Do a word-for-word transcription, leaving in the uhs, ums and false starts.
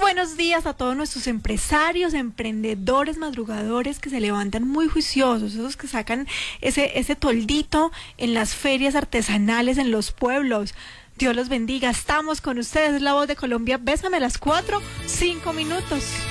buenos días a todos nuestros empresarios, emprendedores, madrugadores que se levantan muy juiciosos, esos que sacan ese, ese toldito en las ferias artesanales en los pueblos. Dios los bendiga, estamos con ustedes, es La Voz de Colombia. Bésame a las cuatro, cinco minutos.